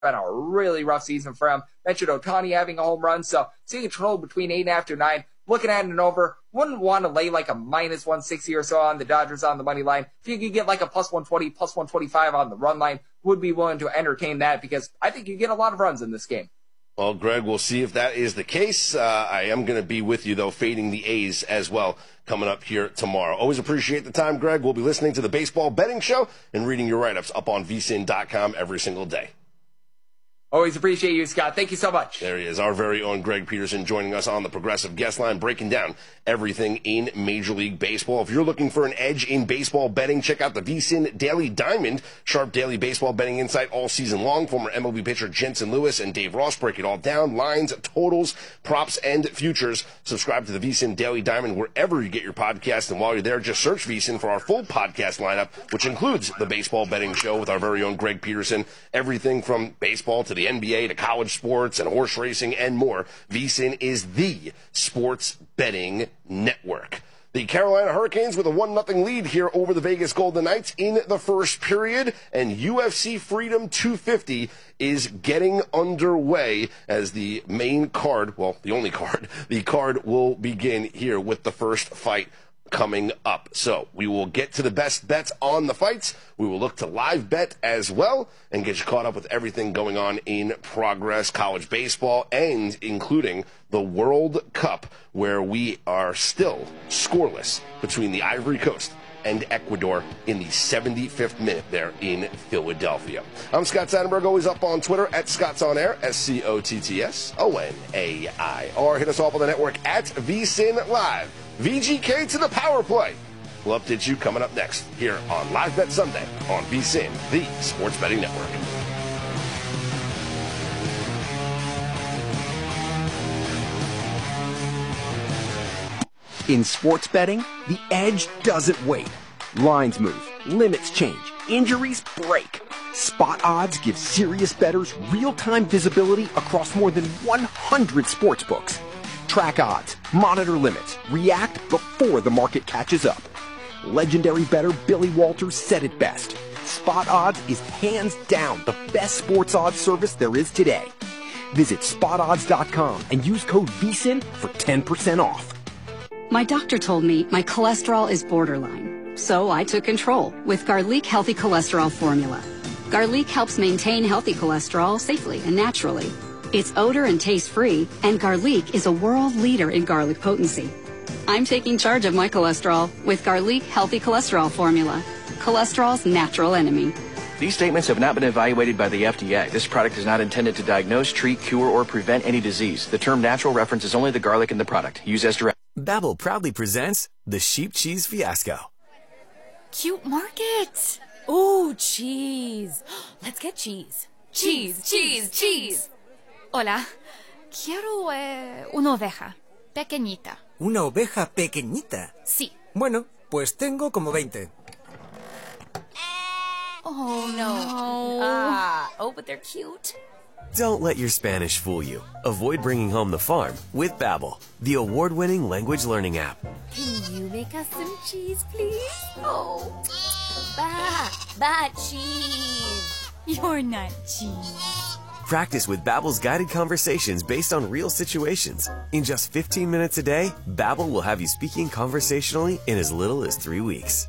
been a really rough season for him. Mentioned Ohtani having a home run, so seeing a total between 8.5 to 9. Looking at an over, wouldn't want to lay like a minus 160 or so on the Dodgers on the money line. If you could get like a plus 120, plus 125 on the run line, would be willing to entertain that because I think you get a lot of runs in this game. Well, Greg, we'll see if that is the case. I am going to be with you, though, fading the A's as well coming up here tomorrow. Always appreciate the time, Greg. We'll be listening to the Baseball Betting Show and reading your write-ups up on vsin.com every single day. Always appreciate you, Scott. Thank you so much. There he is, our very own Greg Peterson, joining us on the Progressive Guest Line, breaking down everything in Major League Baseball. If you're looking for an edge in baseball betting, check out the VSiN Daily Diamond, sharp daily baseball betting insight all season long. Former MLB pitcher Jensen Lewis and Dave Ross break it all down, lines, totals, props, and futures. Subscribe to the VSiN Daily Diamond wherever you get your podcast, and while you're there, just search VSiN for our full podcast lineup, which includes the Baseball Betting Show with our very own Greg Peterson, everything from baseball to the NBA to college sports and horse racing and more. VSiN is the sports betting network. The Carolina Hurricanes with a 1-0 lead here over the Vegas Golden Knights in the first period, and UFC Freedom 250 is getting underway as the main card, well, the only card, the card will begin here with the first fight coming up. So we will get to the best bets on the fights. We will look to live bet as well and get you caught up with everything going on in progress, college baseball, and including the World Cup, where we are still scoreless between the Ivory Coast and Ecuador in the 75th minute there in Philadelphia. I'm Scott Seidenberg, always up on Twitter at ScottsOnAir, ScottsOnAir. Hit us off on the network at VSiN Live. VGK to the power play. We'll update you coming up next here on Live Bet Sunday on VSiN, the Sports Betting Network. In sports betting, the edge doesn't wait. Lines move, limits change, injuries break. Spot Odds gives serious bettors real-time visibility across more than 100 sports books. Track odds, monitor limits, react before the market catches up. Legendary bettor Billy Walters said it best. Spot Odds is hands down the best sports odds service there is today. Visit spotodds.com and use code VSiN for 10% off. My doctor told me my cholesterol is borderline, so I took control with Garlic Healthy Cholesterol Formula. Garlic helps maintain healthy cholesterol safely and naturally. It's odor and taste-free, and Garlic is a world leader in garlic potency. I'm taking charge of my cholesterol with Garlic Healthy Cholesterol Formula, cholesterol's natural enemy. These statements have not been evaluated by the FDA. This product is not intended to diagnose, treat, cure, or prevent any disease. The term natural references only the garlic in the product. Use as directed. Babbel proudly presents the Sheep Cheese Fiasco. Cute market. Ooh, cheese. Let's get cheese. Cheese, cheese, cheese. Hola, quiero una oveja pequeñita. ¿Una oveja pequeñita? Sí. Bueno, pues tengo como 20. Oh, no. But they're cute. Don't let your Spanish fool you. Avoid bringing home the farm with Babbel, the award-winning language learning app. Can you make us some cheese, please? Oh, cheese. You're not cheese. Practice with Babbel's guided conversations based on real situations. In just 15 minutes a day, Babbel will have you speaking conversationally in as little as 3 weeks.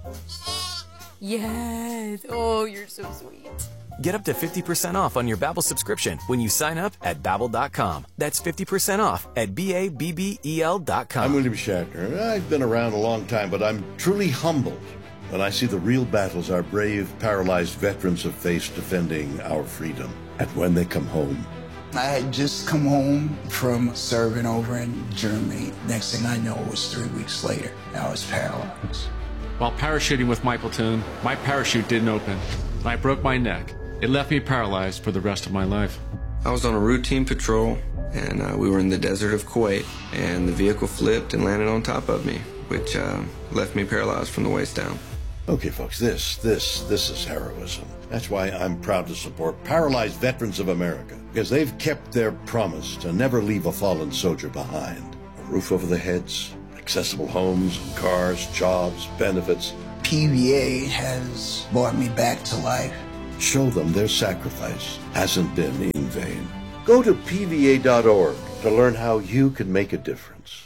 Yes. Oh, you're so sweet. Get up to 50% off on your Babbel subscription when you sign up at Babbel.com. That's 50% off at BABBEL.com. I'm William Shatner. I've been around a long time, but I'm truly humbled when I see the real battles our brave, paralyzed veterans have faced defending our freedom. And when they come home. I had just come home from serving over in Germany. Next thing I know, it was 3 weeks later. I was paralyzed. While parachuting with my platoon, my parachute didn't open, and I broke my neck. It left me paralyzed for the rest of my life. I was on a routine patrol, and we were in the desert of Kuwait, and the vehicle flipped and landed on top of me, which left me paralyzed from the waist down. Okay, folks, this is heroism. That's why I'm proud to support Paralyzed Veterans of America, because they've kept their promise to never leave a fallen soldier behind. A roof over their heads, accessible homes and cars, jobs, benefits. PVA has brought me back to life. show them their sacrifice hasn't been in vain. Go to PVA.org to learn how you can make a difference.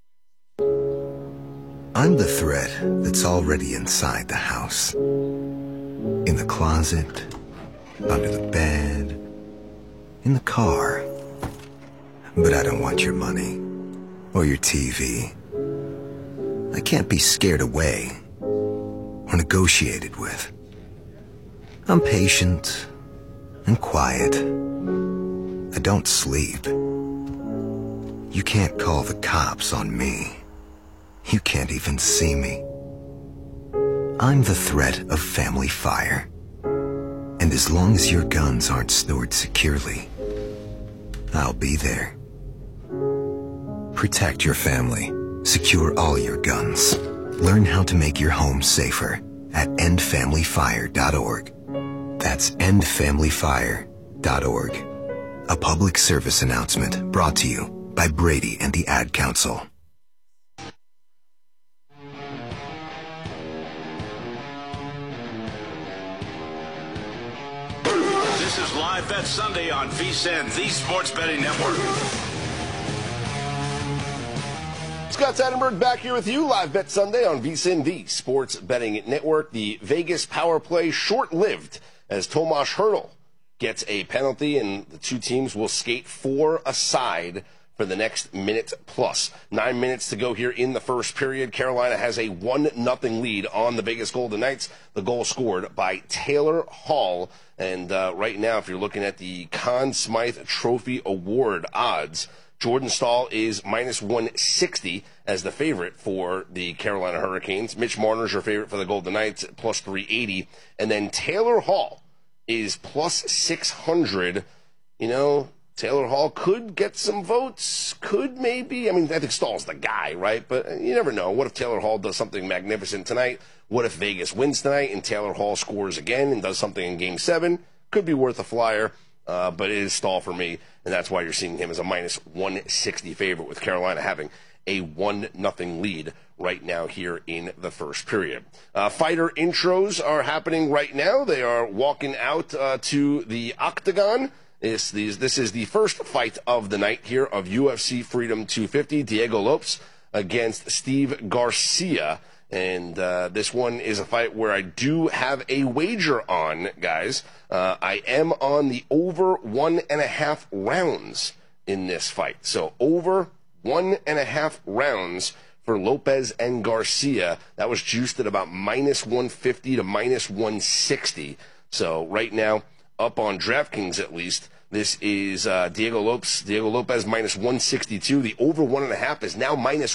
I'm the threat that's already inside the house. In the closet, under the bed, in the car. But I don't want your money or your TV. I can't be scared away or negotiated with. I'm patient and quiet. I don't sleep. You can't call the cops on me. You can't even see me. I'm the threat of family fire. And as long as your guns aren't stored securely, I'll be there. Protect your family. Secure all your guns. Learn how to make your home safer at endfamilyfire.org. That's endfamilyfire.org. A public service announcement brought to you by Brady and the Ad Council. This is Live Bet Sunday on VSiN, the Sports Betting Network. Scott Seidenberg back here with you. Live Bet Sunday on VSiN, the Sports Betting Network. The Vegas power play short-lived as Tomas Hertl gets a penalty, and the two teams will skate 4 aside for the next minute plus. 9 minutes to go here in the first period. Carolina has a 1-0 lead on the Vegas Golden Knights. The goal scored by Taylor Hall. And right now, if you're looking at the Conn Smythe Trophy Award odds, Jordan Staal is minus 160 as the favorite for the Carolina Hurricanes. Mitch Marner's your favorite for the Golden Knights, plus 380. And then Taylor Hall is plus 600. You know, Taylor Hall could get some votes, could maybe. I mean, I think Stahl's the guy, right? But you never know. What if Taylor Hall does something magnificent tonight? What if Vegas wins tonight and Taylor Hall scores again and does something in Game 7? Could be worth a flyer, but it is Stahl for me, and that's why you're seeing him as a minus 160 favorite, with Carolina having a 1-0 lead right now here in the first period. Fighter intros are happening right now. They are walking out to the octagon. This is the first fight of the night here of UFC Freedom 250. Diego Lopes against Steve Garcia. And this one is a fight where I do have a wager on, guys. I am on the over 1.5 rounds in this fight. So over 1.5 rounds for Lopez and Garcia. That was juiced at about minus 150 to minus 160. So right now, up on DraftKings at least, this is Diego Lopez minus 162. The over 1.5 is now minus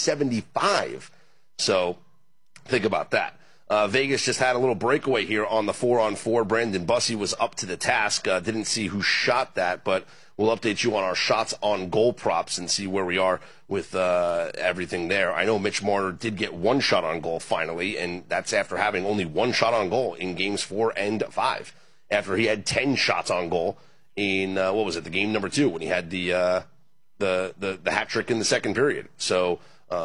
175. So think about that. Vegas just had a little breakaway here on the 4-on-4. Brandon Bussey was up to the task. Didn't see who shot that, but we'll update you on our shots on goal props and see where we are with everything there. I know Mitch Marner did get 1 shot on goal finally, and that's after having only 1 shot on goal in games 4 and 5. After he had 10 shots on goal in the game number 2 when he had the hat trick in the second period. So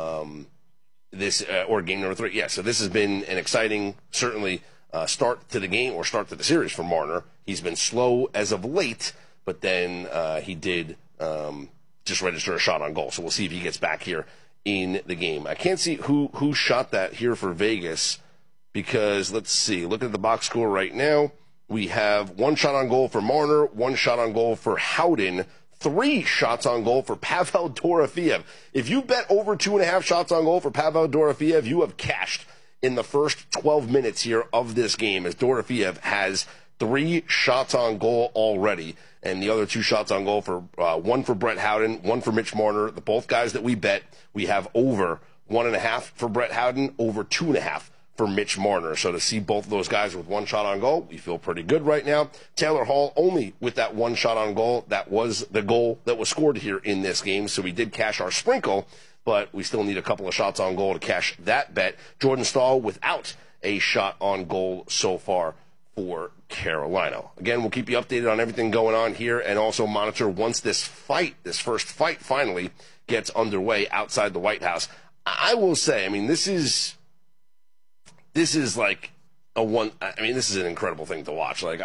this or game number 3, yeah. So this has been an exciting, certainly start to the game or start to the series for Marner. He's been slow as of late, but then he did just register a shot on goal. So we'll see if he gets back here in the game. I can't see who shot that here for Vegas because let's see. Look at the box score right now. We have 1 shot on goal for Marner, 1 shot on goal for Howden, 3 shots on goal for Pavel Dorofeev. If you bet over 2.5 shots on goal for Pavel Dorofeev, you have cashed in the first 12 minutes here of this game, as Dorofeev has 3 shots on goal already, and the other 2 shots on goal for 1 for Brett Howden, 1 for Mitch Marner. The both guys that we bet, we have over 1.5 for Brett Howden, over 2.5 for Mitch Marner. So to see both of those guys with 1 shot on goal, we feel pretty good right now. Taylor Hall only with that 1 shot on goal. That was the goal that was scored here in this game. So we did cash our sprinkle, but we still need a couple of shots on goal to cash that bet. Jordan Staal without a shot on goal so far for Carolina. Again, we'll keep you updated on everything going on here and also monitor once this first fight finally gets underway outside the White House. I will say, I mean, this is like this is an incredible thing to watch. Like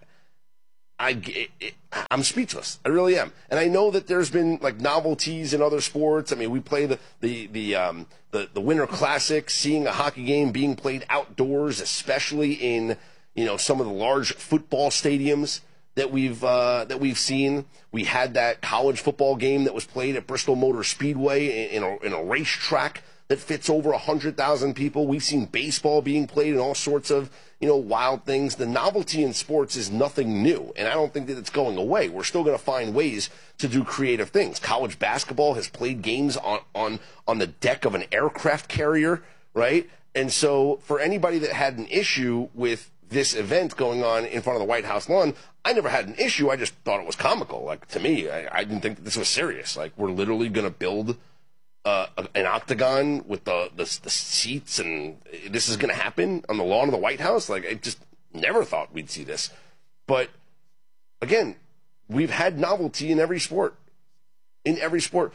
I'm speechless. I really am. And I know that there's been like novelties in other sports. I mean, we play the Winter Classic, seeing a hockey game being played outdoors, especially in, some of the large football stadiums that we've seen. We had that college football game that was played at Bristol Motor Speedway in a racetrack that fits over 100,000 people. We've seen baseball being played in all sorts of, wild things. The novelty in sports is nothing new, and I don't think that it's going away. We're still going to find ways to do creative things. College basketball has played games on the deck of an aircraft carrier, right? And so for anybody that had an issue with this event going on in front of the White House lawn, I never had an issue. I just thought it was comical. Like, to me, I didn't think that this was serious. Like, we're literally going to build an octagon with the seats, and this is going to happen on the lawn of the White House. Like, I just never thought we'd see this. But again, we've had novelty in every sport. In every sport,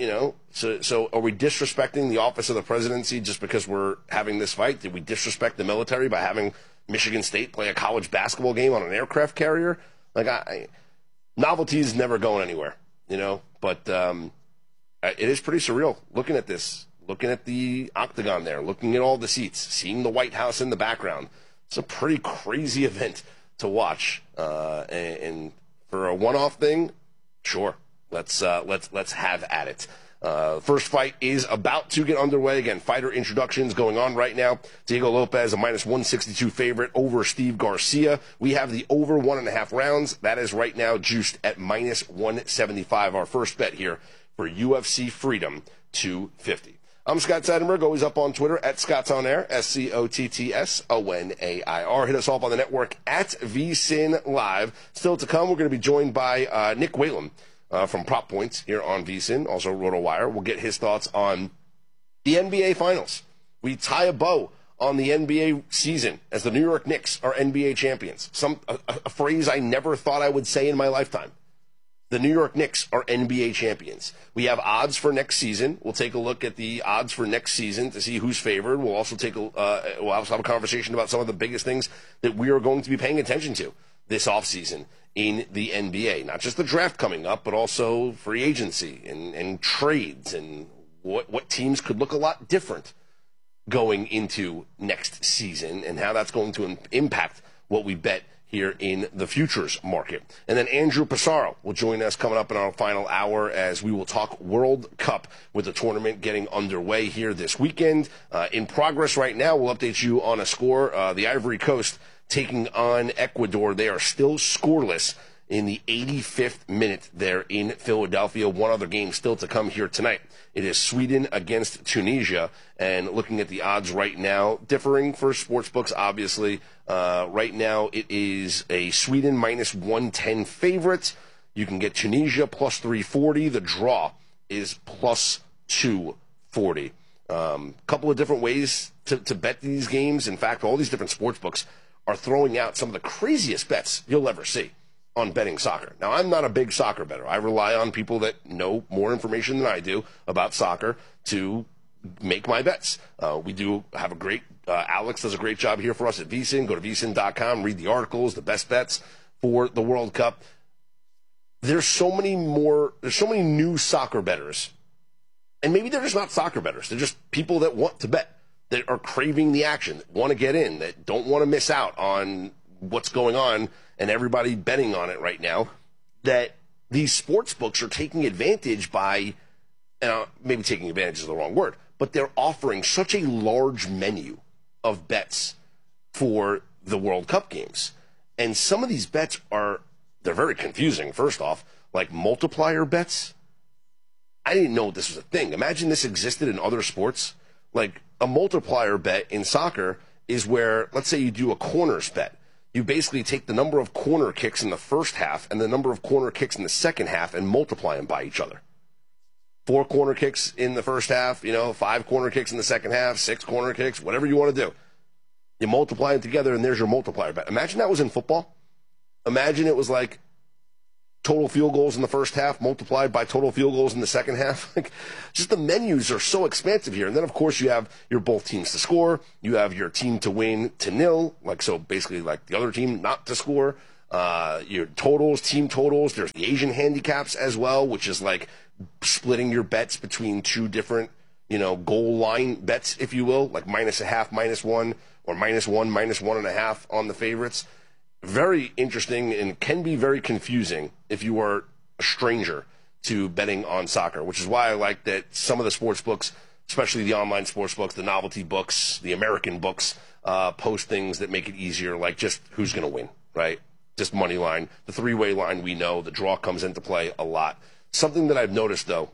So are we disrespecting the office of the presidency just because we're having this fight? Did we disrespect the military by having Michigan State play a college basketball game on an aircraft carrier? Like, novelty is never going anywhere, But it is pretty surreal looking at this, looking at the octagon there, looking at all the seats, seeing the White House in the background. It's a pretty crazy event to watch. And for a one-off thing, sure, let's have at it. First fight is about to get underway. Again, fighter introductions going on right now. Diego Lopez, a -162 favorite over Steve Garcia. We have the over 1.5 rounds. That is right now juiced at -175. Our first bet here for UFC Freedom 250. I'm Scott Seidenberg, always up on Twitter at ScottsOnAir, ScottsOnair. Hit us off on the network at VSiN Live. Still to come, we're going to be joined by Nick Whalum from Prop Points here on VSiN, also RotoWire. We'll get his thoughts on the NBA Finals. We tie a bow on the NBA season as the New York Knicks are NBA champions. A phrase I never thought I would say in my lifetime. The New York Knicks are NBA champions. We have odds for next season. We'll take a look at the odds for next season to see who's favored. We'll also we'll also have a conversation about some of the biggest things that we are going to be paying attention to this offseason in the NBA. Not just the draft coming up, but also free agency and trades and what teams could look a lot different going into next season and how that's going to impact what we bet here in the futures market. And then Andrew Pissarro will join us coming up in our final hour as we will talk World Cup with the tournament getting underway here this weekend. In progress right now, we'll update you on a score. The Ivory Coast taking on Ecuador. They are still scoreless in the 85th minute there in Philadelphia. One other game still to come here tonight. It is Sweden against Tunisia. And looking at the odds right now, differing for sportsbooks, obviously. Right now, it is a Sweden -110 favorite. You can get Tunisia plus 340. The draw is plus 240. Couple of different ways to bet these games. In fact, all these different sportsbooks are throwing out some of the craziest bets you'll ever see on betting soccer. Now, I'm not a big soccer bettor. I rely on people that know more information than I do about soccer to make my bets. We do have a great, Alex does a great job here for us at VSiN. Go to VSiN.com, read the articles, the best bets for the World Cup. There's so many new soccer bettors. And maybe they're just not soccer bettors. They're just people that want to bet, that are craving the action, that want to get in, that don't want to miss out on what's going on and everybody betting on it right now, that these sports books are taking advantage by, maybe taking advantage is the wrong word, but they're offering such a large menu of bets for the World Cup games. And some of these bets they're very confusing, first off, like multiplier bets. I didn't know this was a thing. Imagine this existed in other sports. Like a multiplier bet in soccer is where, let's say you do a corners bet. You basically take the number of corner kicks in the first half and the number of corner kicks in the second half and multiply them by each other. 4 corner kicks in the first half, 5 corner kicks in the second half, 6 corner kicks, whatever you want to do. You multiply them together and there's your multiplier bet. Imagine that was in football. Imagine it was like total field goals in the first half multiplied by total field goals in the second half. Like, just the menus are so expansive here. And then, of course, you have your both teams to score. You have your team to win to nil, like so basically like the other team not to score. Your totals, team totals. There's the Asian handicaps as well, which is like splitting your bets between two different, goal line bets, if you will, like -0.5, -1, or -1, -1.5 on the favorites. Very interesting and can be very confusing if you are a stranger to betting on soccer, which is why I like that some of the sports books, especially the online sports books, the novelty books, the American books, post things that make it easier, like just who's going to win, right? Just money line, the three-way line we know, the draw comes into play a lot. Something that I've noticed, though,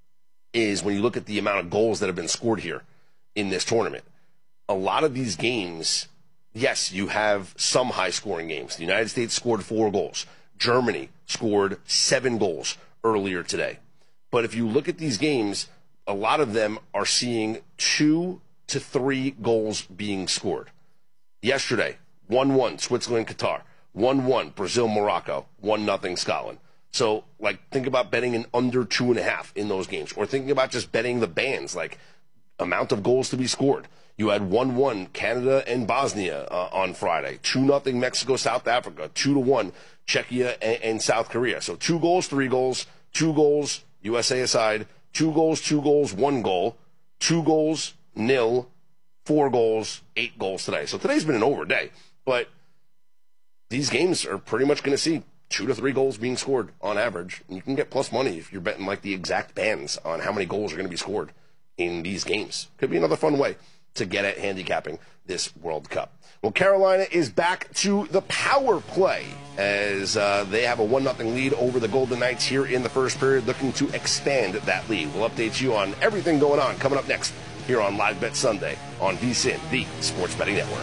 is when you look at the amount of goals that have been scored here in this tournament, a lot of these games, yes, you have some high-scoring games. The United States scored 4 goals. Germany scored 7 goals earlier today. But if you look at these games, a lot of them are seeing 2 to 3 goals being scored. Yesterday, 1-1 Switzerland, Qatar. 1-1 Brazil, Morocco. 1-0 Scotland. So, think about betting in under 2.5 in those games. Or thinking about just betting the bands, amount of goals to be scored. You had 1-1 Canada and Bosnia on Friday. 2-0 Mexico, South Africa. 2-1 Czechia and South Korea. So 2 goals, 3 goals, 2 goals, USA aside, 2 goals, 2 goals, 1 goal, 2 goals, 0, 4 goals, 8 goals today. So today's been an over day. But these games are pretty much going to see 2 to 3 goals being scored on average. And you can get plus money if you're betting the exact bands on how many goals are going to be scored in these games. Could be another fun way to get at handicapping this World Cup. Well, Carolina is back to the power play as they have a 1-0 lead over the Golden Knights here in the first period, looking to expand that lead. We'll update you on everything going on coming up next here on Live Bet Sunday on VSiN, the Sports Betting Network.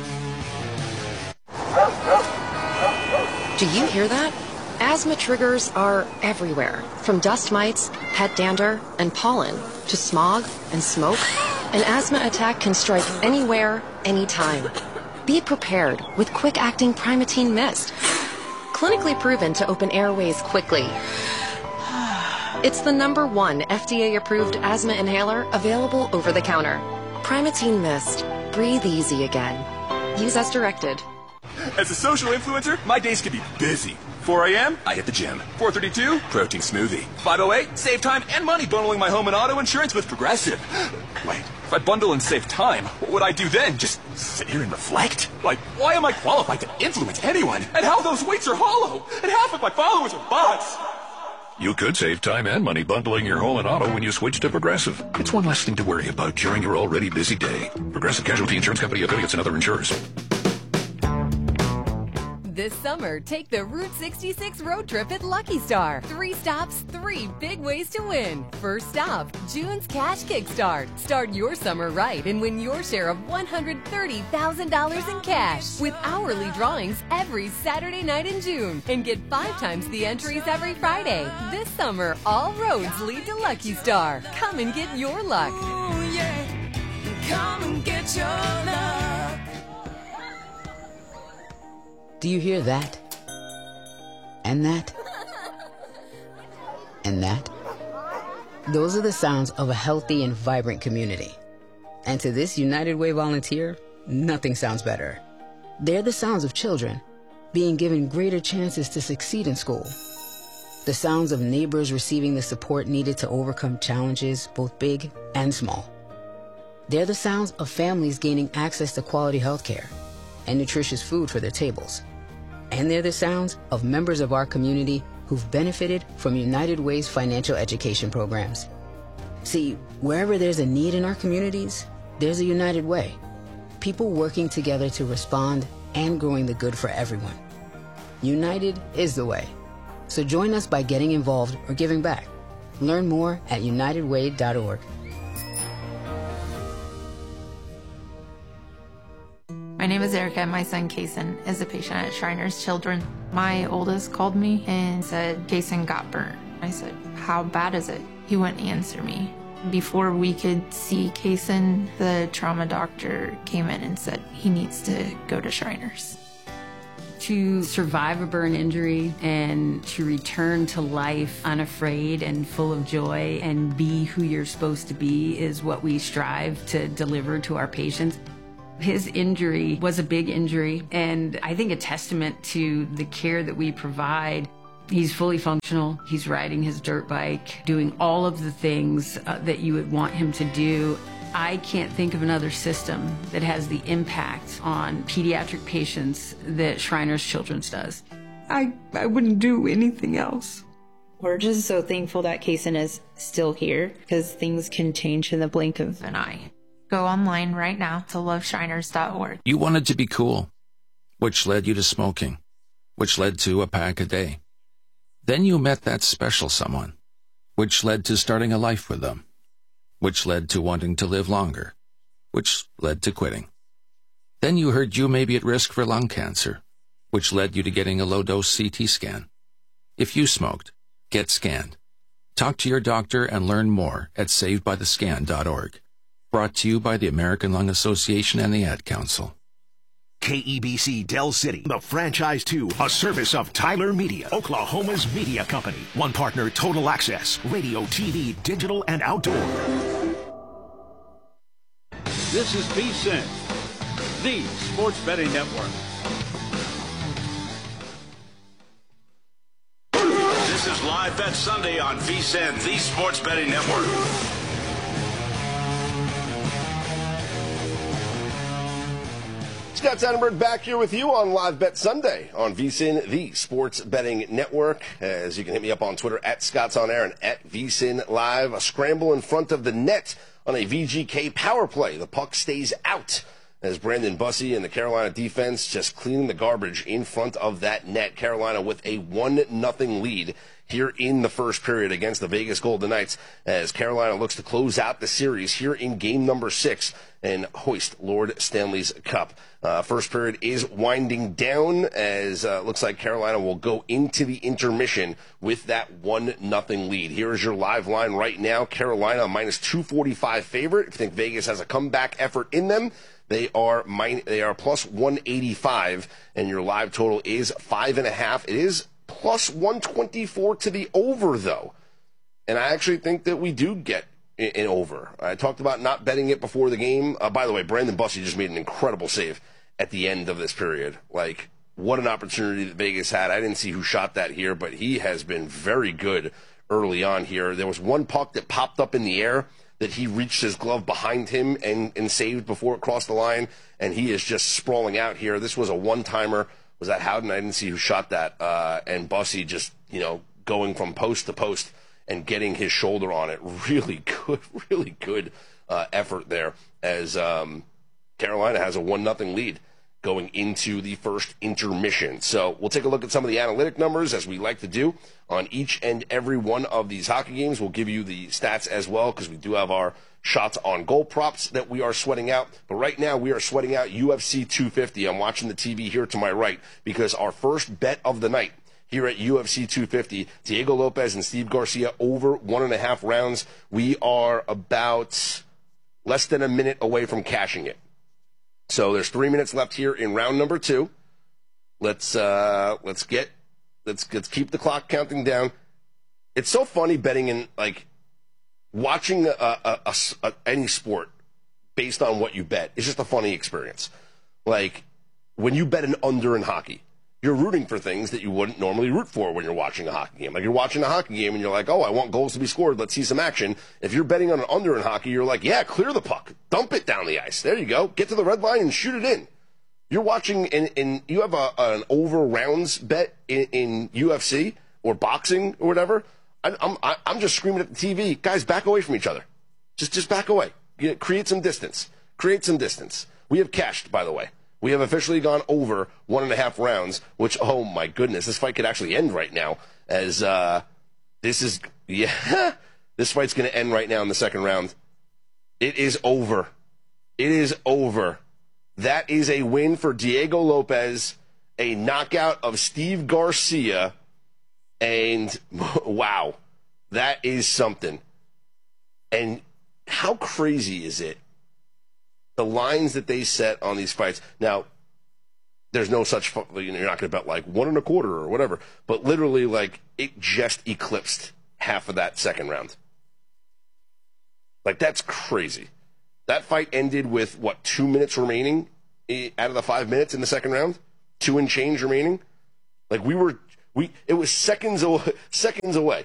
Do you hear that? Asthma triggers are everywhere, from dust mites, pet dander, and pollen, to smog and smoke. An asthma attack can strike anywhere, anytime. Be prepared with quick-acting Primatene Mist. Clinically proven to open airways quickly. It's the #1 FDA-approved asthma inhaler available over the counter. Primatene Mist. Breathe easy again. Use as directed. As a social influencer, my days can be busy. 4 a.m., I hit the gym. 4:32, protein smoothie. 5:08, save time and money bundling my home and auto insurance with Progressive. Wait, if I bundle and save time, what would I do then? Just sit here and reflect? Why am I qualified to influence anyone? And how those weights are hollow? And half of my followers are bots. You could save time and money bundling your home and auto when you switch to Progressive. It's one less thing to worry about during your already busy day. Progressive Casualty Insurance Company, affiliates, and other insurers. This summer, take the Route 66 road trip at Lucky Star. 3 stops, 3 big ways to win. First stop, June's Cash Kickstart. Start your summer right and win your share of $130,000 in cash with hourly drawings every Saturday night in June. And get 5 times the entries every Friday. This summer, all roads lead to Lucky Star. Come and get your luck. Ooh, yeah. Come and get your luck. Do you hear that? And that? And that? Those are the sounds of a healthy and vibrant community. And to this United Way volunteer, nothing sounds better. They're the sounds of children being given greater chances to succeed in school. The sounds of neighbors receiving the support needed to overcome challenges, both big and small. They're the sounds of families gaining access to quality health care and nutritious food for their tables. And they're the sounds of members of our community who've benefited from United Way's financial education programs. See, wherever there's a need in our communities, there's a United Way. People working together to respond and growing the good for everyone. United is the way. So join us by getting involved or giving back. Learn more at unitedway.org. My name is Erica, and my son, Kason, is a patient at Shriners Children. My oldest called me and said, Kason got burnt. I said, how bad is it? He wouldn't answer me. Before we could see Kason, the trauma doctor came in and said he needs to go to Shriners. To survive a burn injury and to return to life unafraid and full of joy and be who you're supposed to be is what we strive to deliver to our patients. His injury was a big injury, and I think a testament to the care that we provide. He's fully functional. He's riding his dirt bike, doing all of the things that you would want him to do. I can't think of another system that has the impact on pediatric patients that Shriners Children's does. I wouldn't do anything else. We're just so thankful that Kaysen is still here, because things can change in the blink of an eye. Go online right now to loveshriners.org. You wanted to be cool, which led you to smoking, which led to a pack a day. Then you met that special someone, which led to starting a life with them, which led to wanting to live longer, which led to quitting. Then you heard you may be at risk for lung cancer, which led you to getting a low-dose CT scan. If you smoked, get scanned. Talk to your doctor and learn more at savedbythescan.org. Brought to you by the American Lung Association and the Ad Council. KEBC Del City, the franchise 2, a service of Tyler Media, Oklahoma's media company. One partner, Total Access, radio, TV, digital, and outdoor. This is VSiN, the sports betting network. This is Live Bet Sunday on VSiN, the sports betting network. Scott Sonnenberg back here with you on Live Bet Sunday on VSiN, the sports betting network. As you can hit me up on Twitter at ScottsOnAir and at VSiN Live. A scramble in front of the net on a VGK power play. The puck stays out as Brandon Bussey and the Carolina defense just cleaning the garbage in front of that net. Carolina with a 1-0 lead here in the first period against the Vegas Golden Knights as Carolina looks to close out the series here in game number 6 and hoist Lord Stanley's Cup. First period is winding down as looks like Carolina will go into the intermission with that 1-0 lead. Here is your live line right now. Carolina minus 245 favorite. If you think Vegas has a comeback effort in them, they are plus 185, and your live total is 5.5. It is plus 124 to the over, though. And I actually think that we do get an over. I talked about not betting it before the game. By the way, Brandon Bussey just made an incredible save at the end of this period. Like, what an opportunity that Vegas had. I didn't see who shot that here, but he has been very good early on here. There was one puck that popped up in the air that he reached his glove behind him and saved before it crossed the line, and he is just sprawling out here. This was a one-timer. Was that Howden? I didn't see who shot that. And Bussey just, going from post to post and getting his shoulder on it. Really good effort there as Carolina has a 1-0 lead going into the first intermission. So we'll take a look at some of the analytic numbers as we like to do on each and every one of these hockey games. We'll give you the stats as well because we do have our shots on goal props that we are sweating out. But right now we are sweating out UFC 250. I'm watching the TV here to my right because our first bet of the night here at UFC 250, Diego Lopez and Steve Garcia over 1.5 rounds. We are about less than a minute away from cashing it. So there's 3 minutes left here in round number 2. Let's keep the clock counting down. It's so funny betting in watching any sport based on what you bet. It's just a funny experience. Like when you bet an under in hockey, you're rooting for things that you wouldn't normally root for when you're watching a hockey game. Like you're watching a hockey game and you're like, oh, I want goals to be scored. Let's see some action. If you're betting on an under in hockey, you're like, yeah, clear the puck. Dump it down the ice. There you go. Get to the red line and shoot it in. You're watching and you have an over rounds bet in UFC or boxing or whatever. I'm just screaming at the TV, guys, back away from each other. Just back away. Create some distance. We have cashed, by the way. We have officially gone over 1.5 rounds, which, oh my goodness, this fight could actually end right now as this fight's going to end right now in the second round. It is over. That is a win for Diego Lopez, a knockout of Steve Garcia, and wow, that is something. And how crazy is it? The lines that they set on these fights. Now, there's no such, you're not going to bet like 1 1/4 or whatever. But literally, like, it just eclipsed half of that second round. Like, that's crazy. That fight ended with, 2 minutes remaining out of the 5 minutes in the second round? 2 and change remaining? Like, it was seconds away.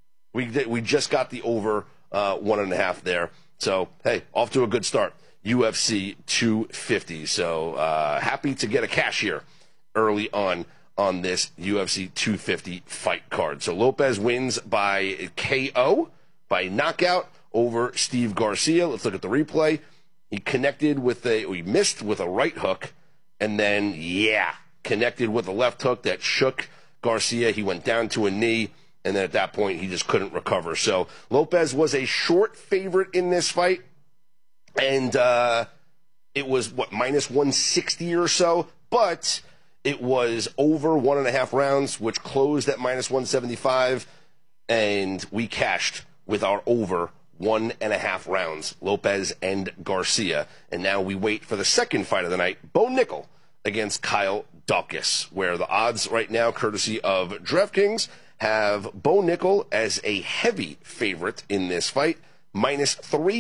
We just got the over 1.5 there. So, hey, off to a good start. UFC 250. So, happy to get a cash here early on this UFC 250 fight card. So, Lopez wins by KO, by knockout over Steve Garcia. Let's look at the replay. He missed with a right hook, and then, connected with a left hook that shook Garcia. He went down to a knee, and then at that point, he just couldn't recover. So Lopez was a short favorite in this fight, and it was, minus 160 or so, but it was over 1.5 rounds, which closed at minus 175, and we cashed with our over 1.5 rounds, Lopez and Garcia. And now we wait for the second fight of the night, Bo Nickel against Kyle Daukaus, where the odds right now, courtesy of DraftKings, have Bo Nickel as a heavy favorite in this fight, minus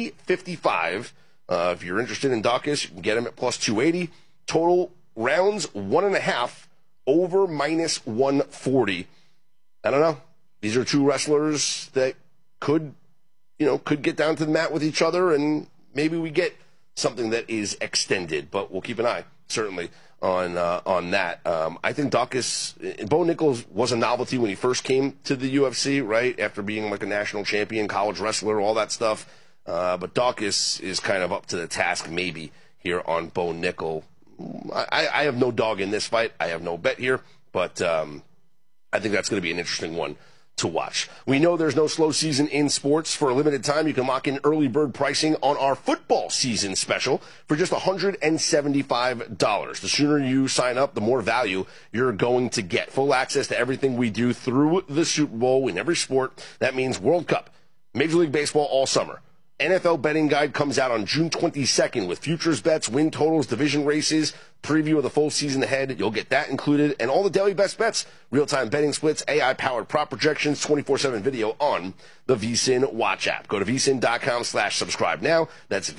355. If you're interested in Daukaus, you can get him at plus 280. Total rounds, 1.5, over minus 140. I don't know. These are two wrestlers that could get down to the mat with each other, and maybe we get something that is extended, but we'll keep an eye, certainly, on that. I think Bo Nickel was a novelty when he first came to the UFC, right, after being like a national champion, college wrestler, all that stuff. But Daukaus is kind of up to the task, maybe, here on Bo Nickel. I have no dog in this fight. I have no bet here, but I think that's going to be an interesting one to watch. We know there's no slow season in sports. For a limited time, you can lock in early bird pricing on our football season special for just $175. The sooner you sign up, the more value you're going to get. Full access to everything we do through the Super Bowl in every sport. That means World Cup, Major League Baseball all summer. NFL betting guide comes out on June 22nd with futures bets, win totals, division races, preview of the full season ahead. You'll get that included, and all the daily best bets, real-time betting splits, AI-powered prop projections, 24/7 video on the VSiN Watch app. Go to vsin.com/subscribe now. That's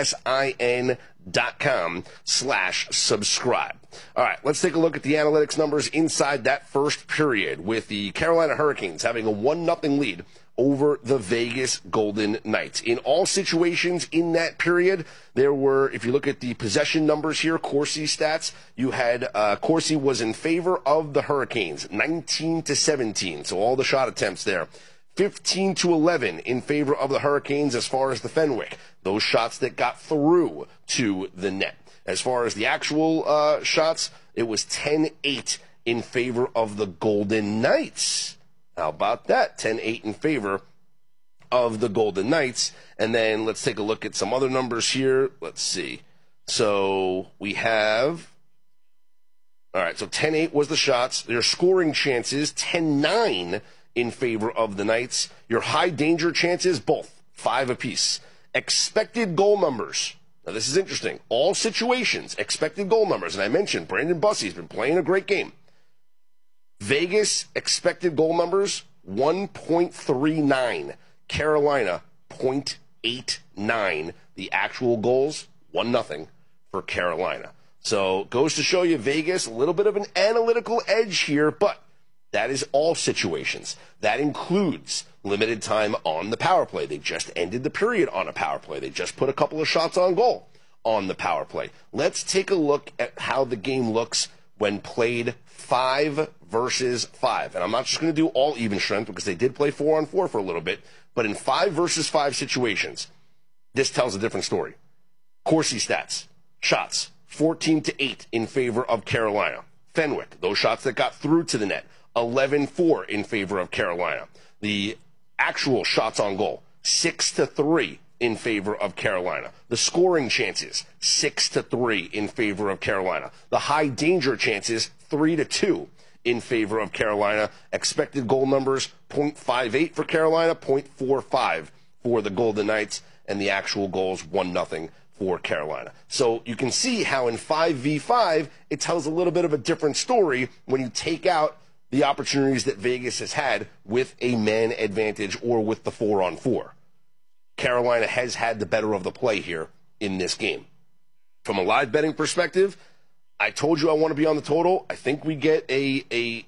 VSIN.com/subscribe. All right, let's take a look at the analytics numbers inside that first period, with the Carolina Hurricanes having a 1-0 lead over the Vegas Golden Knights. In all situations in that period, there were, if you look at the possession numbers here, Corsi stats, you had Corsi was in favor of the Hurricanes, 19-17, so all the shot attempts there. 15-11 in favor of the Hurricanes as far as the Fenwick, those shots that got through to the net. As far as the actual shots, it was 10-8 in favor of the Golden Knights. How about that? 10-8 in favor of the Golden Knights. And then let's take a look at some other numbers here. Let's see. So we have, all right, so 10-8 was the shots. Their scoring chances, 10-9 in favor of the Knights. Your high danger chances, both 5 apiece. Expected goal numbers. Now this is interesting. All situations, expected goal numbers. And I mentioned Brandon Bussey's been playing a great game. Vegas expected goal numbers, 1.39. Carolina, 0.89. The actual goals, 1-0 for Carolina. So goes to show you Vegas, a little bit of an analytical edge here, but that is all situations. That includes limited time on the power play. They just ended the period on a power play. They just put a couple of shots on goal on the power play. Let's take a look at how the game looks when played 5 versus 5. And I'm not just going to do all even strength because they did play 4-on-4 for a little bit. But in 5 versus 5 situations, this tells a different story. Corsi stats, shots, 14-8 in favor of Carolina. Fenwick, those shots that got through to the net, 11-4 in favor of Carolina. The actual shots on goal, 6-3 in favor of Carolina. The scoring chances, 6-3 in favor of Carolina. The high danger chances, 3-2 in favor of Carolina. Expected goal numbers, 0.58 for Carolina, 0.45 for the Golden Knights, and the actual goals, 1-0 for Carolina. So you can see how in 5v5, it tells a little bit of a different story when you take out the opportunities that Vegas has had with a man advantage or with the 4-on-4. Carolina has had the better of the play here in this game. From a live betting perspective, I told you I want to be on the total. I think we get a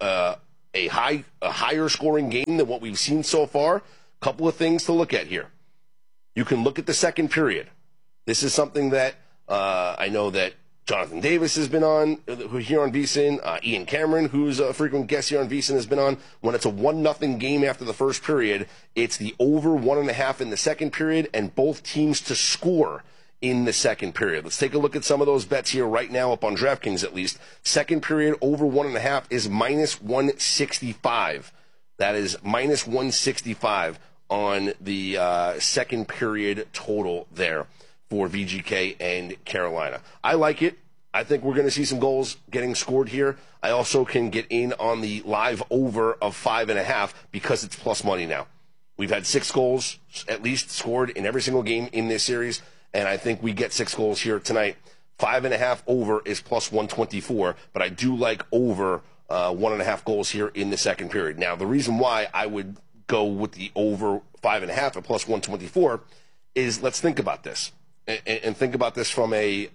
higher scoring game than what we've seen so far. Couple of things to look at here. You can look at the second period. This is something that I know that Jonathan Davis has been on here on VSiN. Ian Cameron, who's a frequent guest here on VSiN, has been on. When it's a 1-0 game after the first period, it's the over 1.5 in the second period and both teams to score in the second period. Let's take a look at some of those bets here right now up on DraftKings at least. Second period over 1.5 is minus 165. That is minus 165 on the second period total there for VGK and Carolina. I like it. I think we're going to see some goals getting scored here. I also can get in on the live over of 5.5 because it's plus money now. We've had 6 goals at least scored in every single game in this series, and I think we get 6 goals here tonight. 5.5 over is plus 124, but I do like over 1.5 goals here in the second period. Now, the reason why I would go with the over 5.5 at plus 124 is, let's think about this. And think about this from a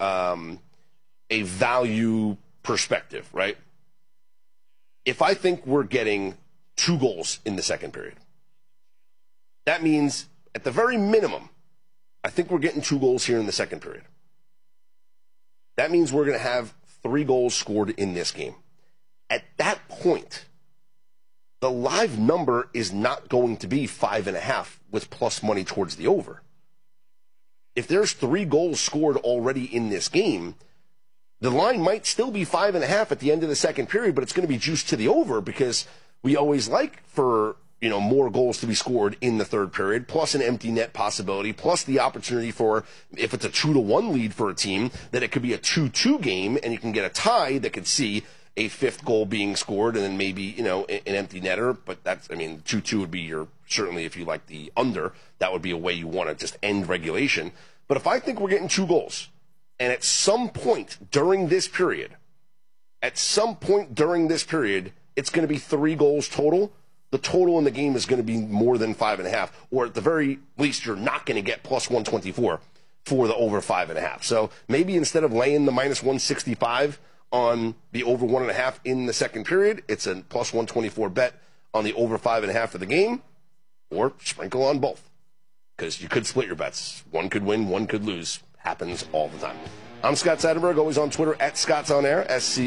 value perspective, right? If I think we're getting 2 goals in the second period, that means at the very minimum, I think we're getting 2 goals here in the second period. That means we're going to have 3 goals scored in this game. At that point, the live number is not going to be 5.5 with plus money towards the over. If there's 3 goals scored already in this game, the line might still be 5.5 at the end of the second period, but it's going to be juiced to the over because we always like for, more goals to be scored in the third period, plus an empty net possibility, plus the opportunity for, if it's a 2-1 lead for a team, that it could be a 2-2 game and you can get a tie that could see a 5th goal being scored and then maybe, an empty netter. But 2-2 would be certainly if you like the under, that would be a way you want to just end regulation. But if I think we're getting 2 goals, and at some point during this period, it's going to be 3 goals total, the total in the game is going to be more than 5.5, or at the very least, you're not going to get plus 124 for the over 5.5. So maybe instead of laying the minus 165 on the over 1.5 in the second period, it's a plus 124 bet on the over 5.5 of the game, or sprinkle on both. Because you could split your bets. One could win, one could lose. Happens all the time. I'm Scott Seidenberg, always on Twitter at ScottsOnAir,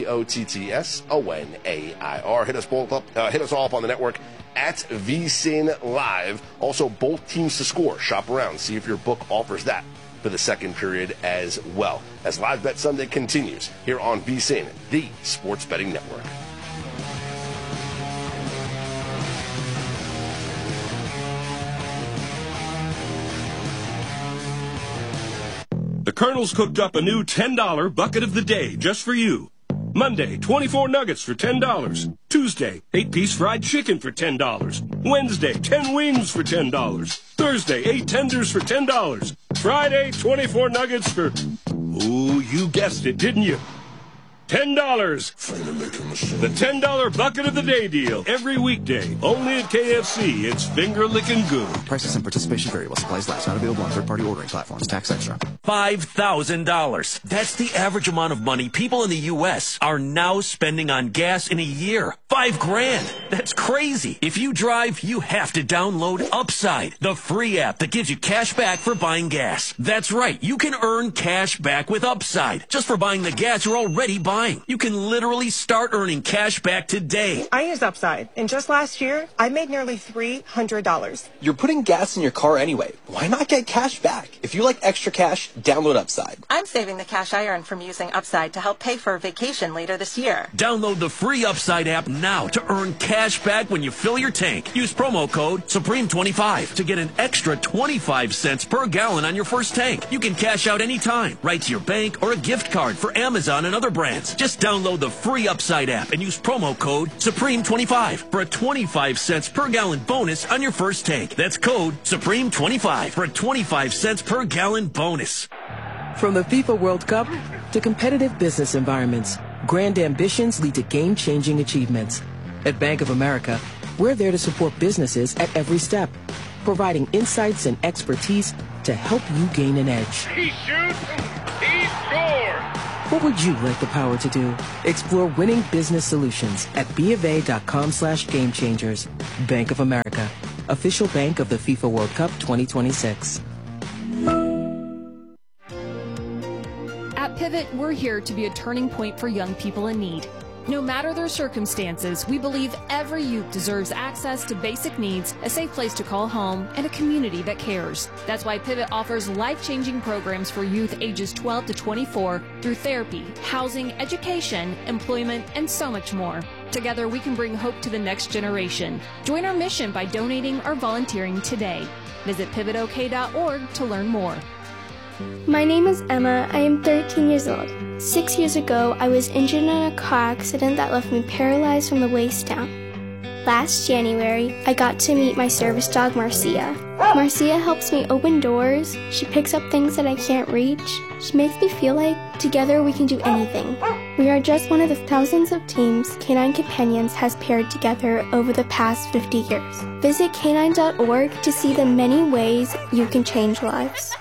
ScottsOnAir. Hit us all up on the network at VSiN Live. Also, both teams to score. Shop around, see if your book offers that for the second period as well. As Live Bet Sunday continues here on VSiN, the Sports Betting Network. The Colonel's cooked up a new $10 bucket of the day just for you. Monday, 24 nuggets for $10. Tuesday, 8-piece fried chicken for $10. Wednesday, 10 wings for $10. Thursday, 8 tenders for $10. Friday, 24 nuggets for... Ooh, you guessed it, didn't you? $10. The $10 bucket of the day deal. Every weekday. Only at KFC. It's finger-licking good. Prices and participation vary while supplies last. Not available on third-party ordering platforms. Tax extra. $5,000. That's the average amount of money people in the U.S. are now spending on gas in a year. $5,000. That's crazy. If you drive, you have to download Upside, the free app that gives you cash back for buying gas. That's right. You can earn cash back with Upside just for buying the gas you're already buying. You can literally start earning cash back today. I use Upside, and just last year, I made nearly $300. You're putting gas in your car anyway. Why not get cash back? If you like extra cash, download Upside. I'm saving the cash I earn from using Upside to help pay for a vacation later this year. Download the free Upside app now to earn cash back when you fill your tank. Use promo code Supreme25 to get an extra 25 cents per gallon on your first tank. You can cash out anytime, right to your bank or a gift card for Amazon and other brands. Just download the free Upside app and use promo code Supreme25 for a 25 cents per gallon bonus on your first tank. That's code Supreme25 for a 25 cents per gallon bonus. From the FIFA World Cup to competitive business environments, grand ambitions lead to game-changing achievements. At Bank of America, we're there to support businesses at every step, providing insights and expertise to help you gain an edge. He shoots, he scores! What would you like the power to do? Explore winning business solutions at BofA.com/gamechangers. Bank of America, official bank of the FIFA World Cup 2026. At Pivot, we're here to be a turning point for young people in need. No matter their circumstances, we believe every youth deserves access to basic needs, a safe place to call home, and a community that cares. That's why Pivot offers life-changing programs for youth ages 12 to 24 through therapy, housing, education, employment, and so much more. Together, we can bring hope to the next generation. Join our mission by donating or volunteering today. Visit pivotok.org to learn more. My name is Emma. I am 13 years old. 6 years ago, I was injured in a car accident that left me paralyzed from the waist down. Last January, I got to meet my service dog, Marcia. Marcia helps me open doors. She picks up things that I can't reach. She makes me feel like together we can do anything. We are just one of the thousands of teams Canine Companions has paired together over the past 50 years. Visit canine.org to see the many ways you can change lives.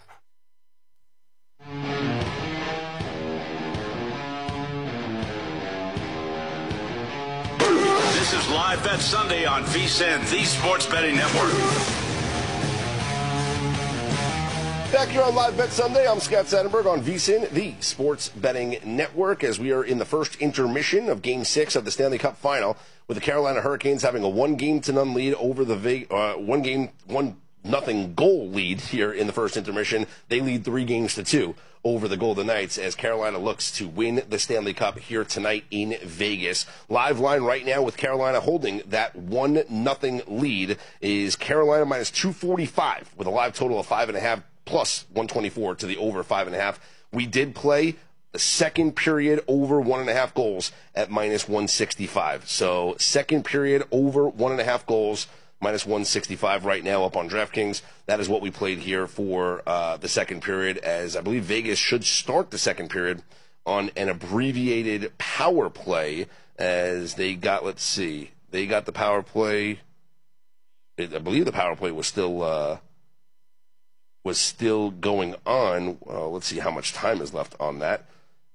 This is Live Bet Sunday on VSiN, the Sports Betting Network. Back here on Live Bet Sunday, I'm Scott Sandberg on VSiN, the Sports Betting Network, as we are in the first intermission of Game 6 of the Stanley Cup Final, with the Carolina Hurricanes having a 1-0 lead over the 1-0 goal lead here in the first intermission. They lead 3-2 over the Golden Knights as Carolina looks to win the Stanley Cup here tonight in Vegas. Live line right now with Carolina holding that 1-0 lead is Carolina minus 245 with a live total of 5.5 plus 124 to the over 5.5. We did play the second period over 1.5 goals at minus 165. So second period over 1.5 goals, minus 165 right now up on DraftKings. That is what we played here for the second period, as I believe Vegas should start the second period on an abbreviated power play, as they got, let's see, they got the power play. I believe the power play was still going on. Let's see how much time is left on that.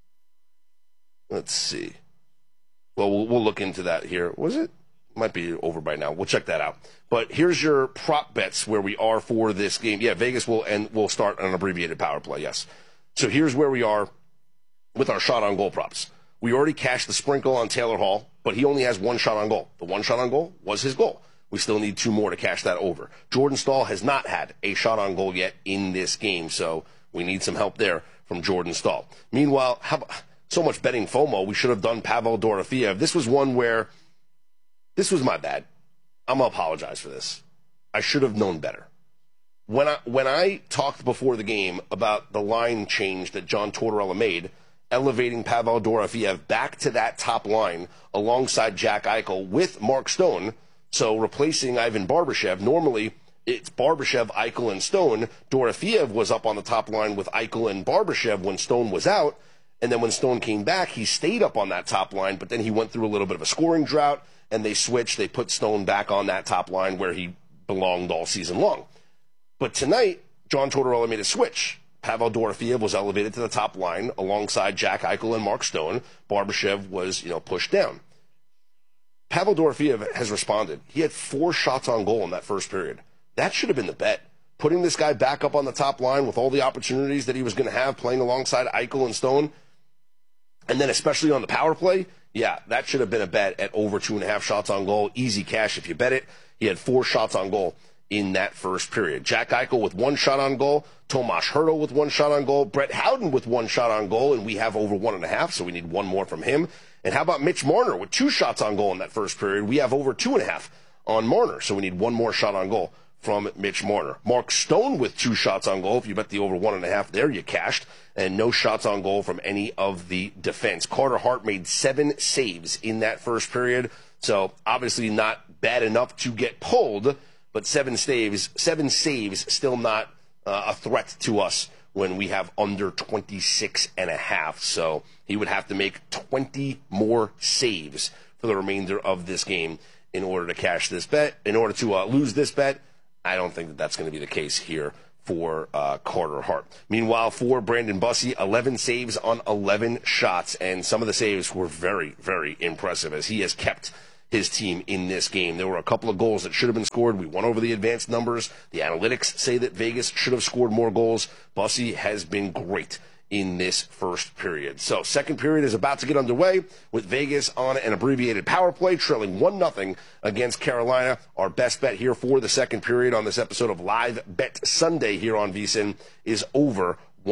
Let's see. Well, we'll look into that here. Was it? Might be over by now. We'll check that out. But here's your prop bets where we are for this game. Yeah, Vegas will start on an abbreviated power play, yes. So here's where we are with our shot on goal props. We already cashed the sprinkle on Taylor Hall, but he only has one shot on goal. The one shot on goal was his goal. We still need 2 more to cash that over. Jordan Staal has not had a shot on goal yet in this game, so we need some help there from Jordan Staal. Meanwhile, so much betting FOMO, we should have done Pavel Dorofeyev. This was one where, this was my bad. I'm going to apologize for this. I should have known better. When I talked before the game about the line change that John Tortorella made, elevating Pavel Dorofeyev back to that top line alongside Jack Eichel with Mark Stone, so replacing Ivan Barbashev, normally it's Barbashev, Eichel, and Stone. Dorofeyev was up on the top line with Eichel and Barbashev when Stone was out, and then when Stone came back, he stayed up on that top line, but then he went through a little bit of a scoring drought, and they switched. They put Stone back on that top line where he belonged all season long. But tonight, John Tortorella made a switch. Pavel Dorofeyev was elevated to the top line alongside Jack Eichel and Mark Stone. Barbashev was, pushed down. Pavel Dorofeyev has responded. He had 4 shots on goal in that first period. That should have been the bet. Putting this guy back up on the top line with all the opportunities that he was going to have playing alongside Eichel and Stone, and then especially on the power play, yeah, that should have been a bet at over 2.5 shots on goal. Easy cash if you bet it. He had 4 shots on goal in that first period. Jack Eichel with 1 shot on goal. Tomas Hertl with 1 shot on goal. Brett Howden with 1 shot on goal, and we have over 1.5, so we need 1 more from him. And how about Mitch Marner with 2 shots on goal in that first period? We have over 2.5 on Marner, so we need 1 more shot on goal from Mitch Marner. Mark Stone with 2 shots on goal. If you bet the over 1.5 there, you cashed. And no shots on goal from any of the defense. Carter Hart made 7 saves in that first period. So obviously not bad enough to get pulled, but 7 saves still not a threat to us when we have under 26.5. So he would have to make 20 more saves for the remainder of this game in order to cash this bet. In order to lose this bet, I don't think that that's going to be the case here for Carter Hart. Meanwhile, for Brandon Bussey, 11 saves on 11 shots, and some of the saves were very, very impressive as he has kept his team in this game. There were a couple of goals that should have been scored. We went over the advanced numbers. The analytics say that Vegas should have scored more goals. Bussey has been great in this first period. So second period is about to get underway with Vegas on an abbreviated power play, trailing 1-0 against Carolina. Our best bet here for the second period on this episode of Live Bet Sunday here on VSiN is over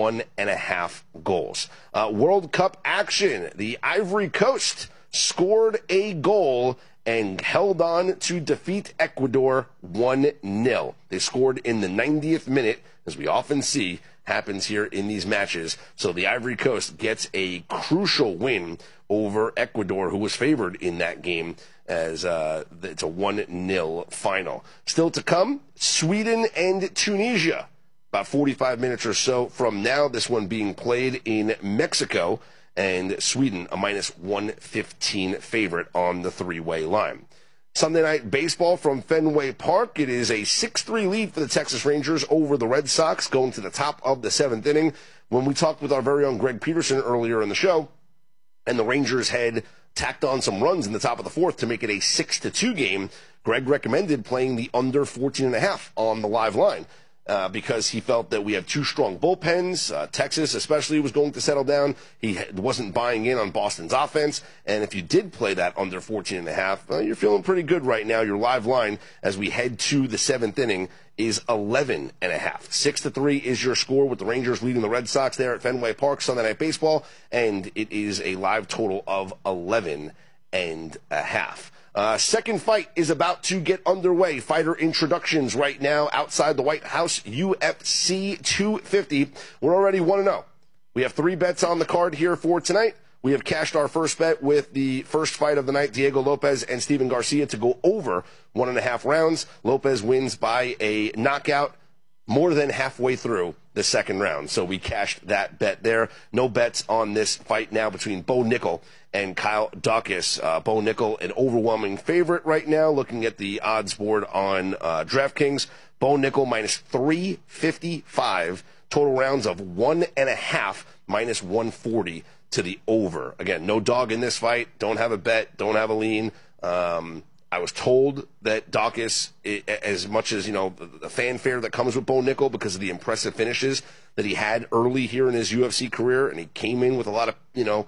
1.5 goals. World Cup action. The Ivory Coast scored a goal and held on to defeat Ecuador 1-0. They scored in the 90th minute, as we often see happens here in these matches. So the Ivory Coast gets a crucial win over Ecuador, who was favored in that game, as it's a 1-0 final. Still to come, Sweden and Tunisia. About 45 minutes or so from now, this one being played in Mexico, and Sweden a -115 favorite on the three-way line. Sunday night baseball from Fenway Park. It is a 6-3 lead for the Texas Rangers over the Red Sox going to the top of the seventh inning. When we talked with our very own Greg Peterson earlier in the show, and the Rangers had tacked on some runs in the top of the fourth to make it a 6-2 game, Greg recommended playing the under 14.5 on the live line. Because he felt that we have two strong bullpens. Texas especially was going to settle down. He wasn't buying in on Boston's offense. And if you did play that under 14.5, you're feeling pretty good right now. Your live line as we head to the seventh inning is 11.5. 6-3 is your score with the Rangers leading the Red Sox there at Fenway Park Sunday Night Baseball. And it is a live total of 11.5. Second fight is about to get underway. Fighter introductions right now outside the White House. UFC 250. We're already 1-0. We have 3 bets on the card here for tonight. We have cashed our first bet with the first fight of the night, Diego Lopez and Steven Garcia, to go over 1.5 rounds. Lopez wins by a knockout more than halfway through the second round. So we cashed that bet there. No bets on this fight now between Bo Nickel and Kyle Daukaus. Bo Nickel, an overwhelming favorite right now, looking at the odds board on DraftKings. Bo Nickel -355. Total rounds of 1.5, -140 to the over. Again, no dog in this fight. Don't have a bet. Don't have a lean. I was told that Daukaus, as much as, the fanfare that comes with Bo Nickel because of the impressive finishes that he had early here in his UFC career, and he came in with a lot of,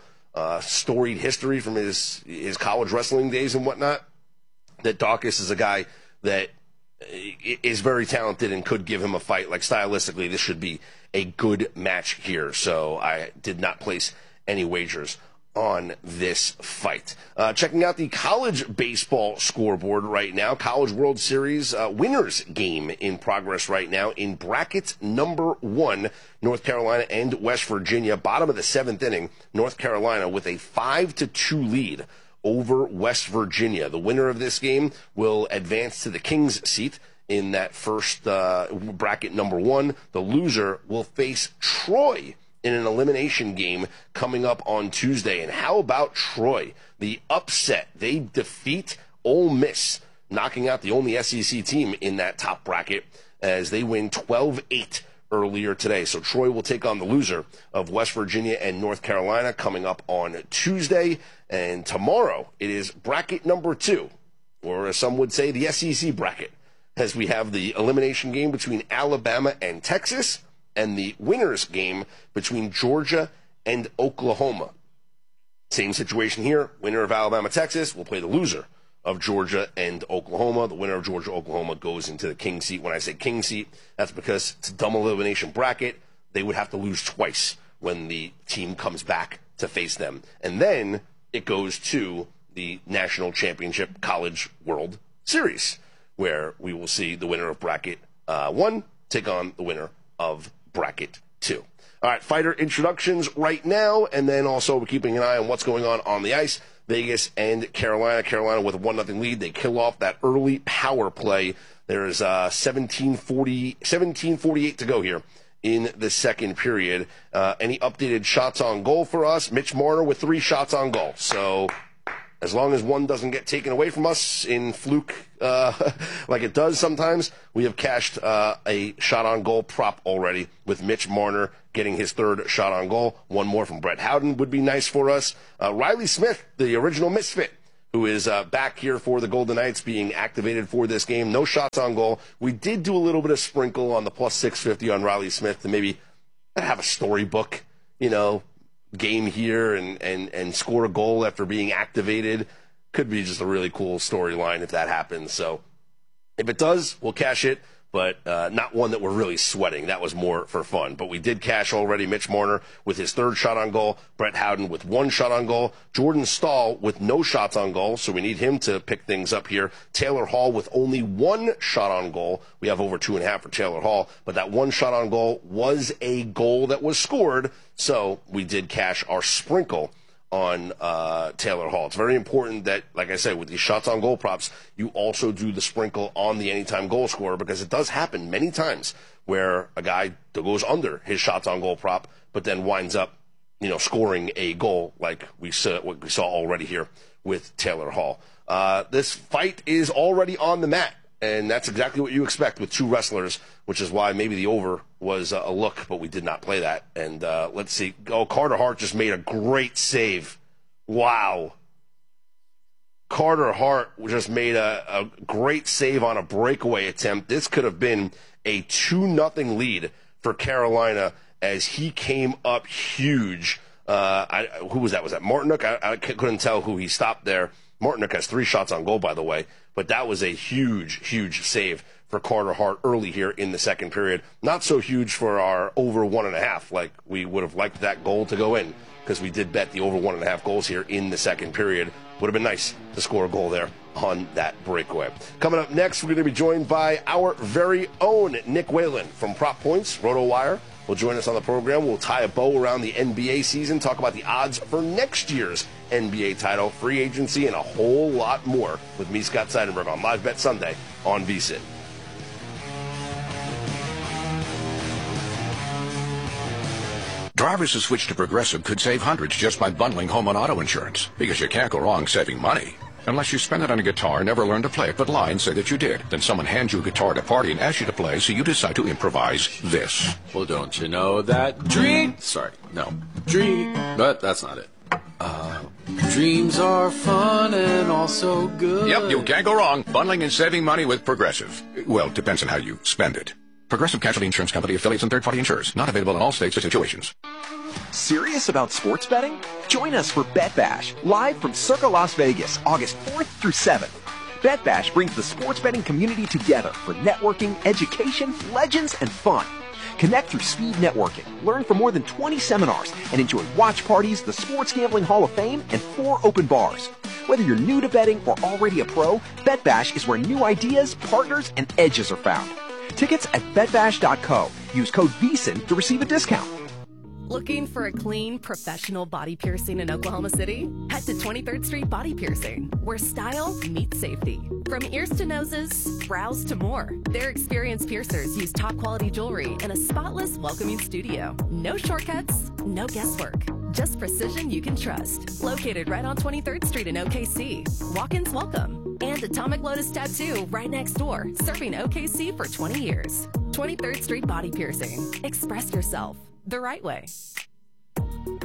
storied history from his college wrestling days and whatnot, that Daukaus is a guy that is very talented and could give him a fight. Like, stylistically, this should be a good match here. So I did not place any wagers on this fight. Checking out the college baseball scoreboard right now. College World Series winners game in progress right now in bracket number 1, North Carolina and West Virginia. Bottom of the seventh inning, North Carolina with a 5-2 lead over West Virginia. The winner of this game will advance to the King's seat in that first bracket number 1. The loser will face Troy in an elimination game coming up on Tuesday. And how about Troy? The upset. They defeat Ole Miss, knocking out the only SEC team in that top bracket as they win 12-8 earlier today. So Troy will take on the loser of West Virginia and North Carolina coming up on Tuesday. And tomorrow it is bracket number 2, or as some would say, the SEC bracket, as we have the elimination game between Alabama and Texas, and the winners game between Georgia and Oklahoma. Same situation here. Winner of Alabama-Texas will play the loser of Georgia and Oklahoma. The winner of Georgia-Oklahoma goes into the King seat. When I say King seat, that's because it's a dumb elimination bracket. They would have to lose twice when the team comes back to face them. And then it goes to the National Championship College World Series, where we will see the winner of bracket 1 take on the winner of bracket 2. All right, fighter introductions right now, and then also we're keeping an eye on what's going on the ice. Vegas and Carolina. Carolina with a 1-0 lead. They kill off that early power play. There is 17:48 to go here in the second period. Any updated shots on goal for us? Mitch Marner with 3 shots on goal. So as long as one doesn't get taken away from us in fluke like it does sometimes, we have cashed a shot on goal prop already with Mitch Marner getting his 3rd shot on goal. One more from Brett Howden would be nice for us. Riley Smith, the original misfit, who is back here for the Golden Knights, being activated for this game. No shots on goal. We did do a little bit of sprinkle on the plus 650 on Riley Smith to maybe have a storybook, game here and score a goal after being activated. Could be just a really cool storyline if that happens. So if it does, we'll cash it, but not one that we're really sweating. That was more for fun. But we did cash already Mitch Marner with his 3rd shot on goal, Brett Howden with 1 shot on goal, Jordan Stahl with no shots on goal, so we need him to pick things up here. Taylor Hall with only 1 shot on goal. We have over 2.5 for Taylor Hall, but that 1 shot on goal was a goal that was scored, so we did cash our sprinkle on Taylor Hall. It's very important that, like I said, with these shots on goal props, you also do the sprinkle on the anytime goal scorer, because it does happen many times where a guy goes under his shots on goal prop, but then winds up, scoring a goal like we saw already here with Taylor Hall. This fight is already on the mat, and that's exactly what you expect with 2 wrestlers, which is why maybe the over was a look, but we did not play that. And let's see. Oh, Carter Hart just made a great save. Wow. Carter Hart just made a great save on a breakaway attempt. This could have been a 2-0 lead for Carolina as he came up huge. Who was that? Was that Martinook? I couldn't tell who he stopped there. Martinook has 3 shots on goal, by the way, but that was a huge, huge save for Carter Hart early here in the second period. Not so huge for our over 1.5, like we would have liked that goal to go in, because we did bet the over 1.5 goals here in the second period. Would have been nice to score a goal there on that breakaway. Coming up next, we're going to be joined by our very own Nick Whalen from Prop Points, RotoWire. Will join us on the program. We'll tie a bow around the NBA season, talk about the odds for next year's NBA title, free agency, and a whole lot more with me, Scott Seidenberg, on Live Bet Sunday on VSiN. Drivers who switch to Progressive could save hundreds just by bundling home and auto insurance, because you can't go wrong saving money. Unless you spend it on a guitar, never learn to play it, but lie and say that you did. Then someone hands you a guitar at a party and asks you to play, so you decide to improvise this. Well, don't you know that dream, but that's not it. Dreams are fun and also good. Yep, you can't go wrong bundling and saving money with Progressive. Well, depends on how you spend it. Progressive Casualty Insurance Company, affiliates, and third-party insurers. Not available in all states or situations. Serious about sports betting? Join us for Bet Bash, live from Circa Las Vegas, August 4th through 7th. Bet Bash brings the sports betting community together for networking, education, legends, and fun. Connect through speed networking, learn from more than 20 seminars, and enjoy watch parties, the Sports Gambling Hall of Fame, and 4 open bars. Whether you're new to betting or already a pro, Bet Bash is where new ideas, partners, and edges are found. Tickets at betbash.co. Use code VSiN to receive a discount. Looking for a clean, professional body piercing in Oklahoma City? Head to 23rd Street Body Piercing, where style meets safety. From ears to noses, brows to more, their experienced piercers use top-quality jewelry in a spotless, welcoming studio. No shortcuts, no guesswork. Just precision you can trust. Located right on 23rd Street in OKC. Walk-ins welcome. And Atomic Lotus Tattoo right next door, serving OKC for 20 years. 23rd Street Body Piercing. Express yourself the right way. Come